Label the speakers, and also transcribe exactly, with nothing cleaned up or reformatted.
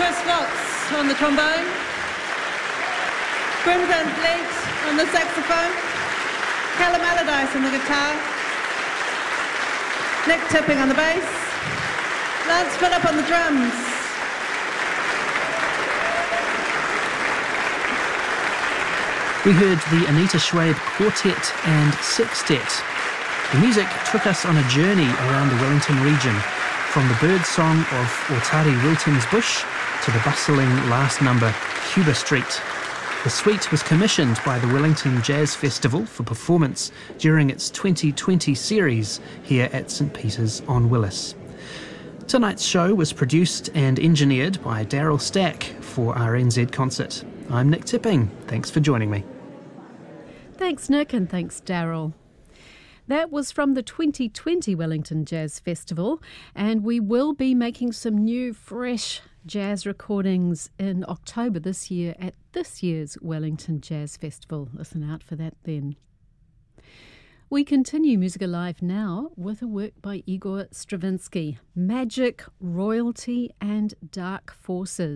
Speaker 1: Chris Watts on the trombone, Bryn Van Vliet on the saxophone, Callum Allardyce on the guitar, Nick Tipping on the bass, Lance Phillip on the drums.
Speaker 2: We heard the Anita Schwabe Quartet and Sextet. The music took us on a journey around the Wellington region, from the bird song of Otari Wilton's Bush to the bustling last number, Cuba Street. The suite was commissioned by the Wellington Jazz Festival for performance during its twenty twenty series here at St Peter's on Willis. Tonight's show was produced and engineered by Daryl Stack for R N Z Concert. I'm Nick Tipping. Thanks for joining me.
Speaker 3: Thanks, Nick, and thanks, Daryl. That was from the twenty twenty Wellington Jazz Festival, and we will be making some new, fresh jazz recordings in October this year at this year's Wellington Jazz Festival. Listen out for that then. We continue Music Alive now with a work by Igor Stravinsky, Magic, Royalty and Dark Forces.